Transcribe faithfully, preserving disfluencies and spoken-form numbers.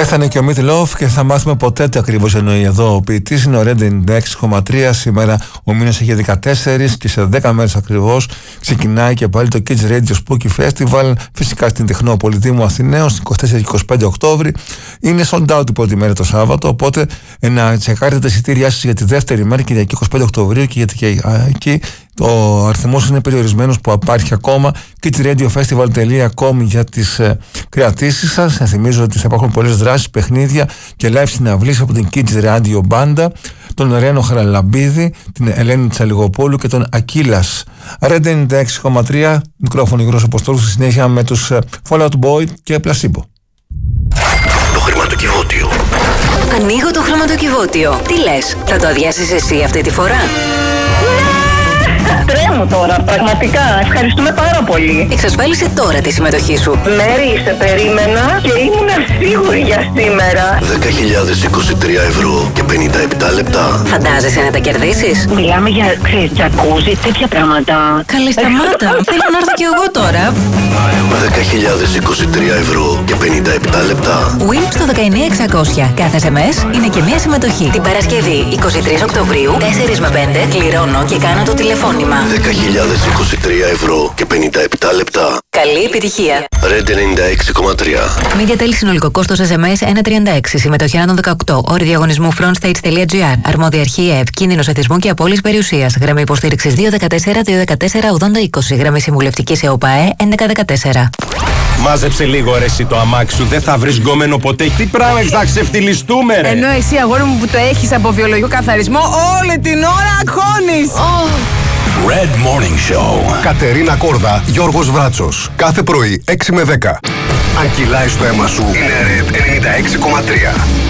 Πέθανε και ο Meat Loaf και θα μάθουμε ποτέ τι ακριβώς εννοεί εδώ. Ο ποιητής είναι ο Red ενενήντα έξι κόμμα τρία. Σήμερα ο μήνας έχει δεκατέσσερα και σε δέκα μέρες ακριβώς ξεκινάει και πάλι το Kids Radio Spooky Festival. Φυσικά στην Τεχνόπολη Αθηναίων στις είκοσι τέσσερα και είκοσι πέντε Οκτώβρη. Είναι sold out η πρώτη μέρα το Σάββατο. Οπότε να τσεκάρετε τα εισιτήριά σας για τη δεύτερη μέρα, Κυριακή είκοσι πέντε Οκτωβρίου, και γιατί και εκεί ο αριθμός είναι περιορισμένος που υπάρχει ακόμα. kidsradiofestival τελεία com για τις ε, κρατήσεις σας. Θα θυμίζω ότι θα υπάρχουν πολλές δράσεις, παιχνίδια και live συναυλίες από την Kids Radio Banda, τον Ρένο Χαραλαμπίδη, την Ελένη Τσαλιγοπούλου και τον Ακύλας. Red ενενήντα έξι κόμμα τρία, μικρόφωνο Γιώργος Αποστόλου, στη συνέχεια με τους ε, Fall Out Boy και Placebo. Το χρηματοκιβώτιο. Ανοίγω το χρηματοκιβώτιο. Τι λες, θα το αδειάσεις εσύ αυτή τη φορά? Τρέμω τώρα, πραγματικά. Ευχαριστούμε πάρα πολύ. Εξασφάλισε τώρα τη συμμετοχή σου. Μέρη, σε περίμενα και ήμουν σίγουρη για σήμερα. δέκα χιλιάδες είκοσι τρία ευρώ και πενήντα επτά λεπτά. Φαντάζεσαι να τα κερδίσεις? Μιλάμε για, ξέρεις, τζακούζι, τέτοια πράγματα. Καλή, σταμάτα. Θέλω να έρθω κι εγώ τώρα. δέκα χιλιάδες είκοσι τρία ευρώ και πενήντα επτά λεπτά. Win στο δεκαεννιά εξακόσια. Κάθε ες εμ ες είναι και μία συμμετοχή. Την Παρασκευή είκοσι τρεις Οκτωβρίου, τέσσερα με πέντε, κληρώνω και κάνω το τηλεφώνημα. δέκα χιλιάδες είκοσι τρία ευρώ και πενήντα επτά λεπτά. Καλή επιτυχία. Red ενενήντα έξι κόμμα τρία. Media Tel, συνολικό κόστος ες εμ ες ένα κόμμα τριάντα έξι. Συμμετοχή άνω των δεκαοκτώ. Όροι διαγωνισμού frontstage.gr. Αρμόδια αρχή ΕΕΠ. Κίνδυνος εθισμού και απώλειας περιουσίας. Γραμμή υποστήριξης δύο δεκατέσσερα δύο δεκατέσσερα ογδόντα είκοσι. Γραμμή συμβουλευτικής ΕΟΠΑΕ έντεκα δεκατέσσερα. Μάζεψε λίγο ρε εσύ το αμάξι σου, δεν θα βρεις γκόμενο ποτέ. Τι πράγμα έχεις, θα ξεφτυλιστούμε ρε. Ενώ εσύ, αγόρι μου, που το έχεις από βιολογικό καθαρισμό, όλη την ώρα αγχώνεις. Oh. Red Morning Show. Κατερίνα Κόρδα, Γιώργος Βράτσος. Κάθε πρωί έξι με δέκα. Αν κυλάει στο αίμα σου, είναι Red ενενήντα έξι κόμμα τρία.